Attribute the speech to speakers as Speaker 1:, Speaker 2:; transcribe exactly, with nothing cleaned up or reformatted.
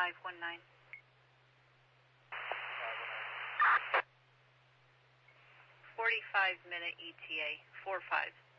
Speaker 1: five one nine. forty-five minute E T A, four five.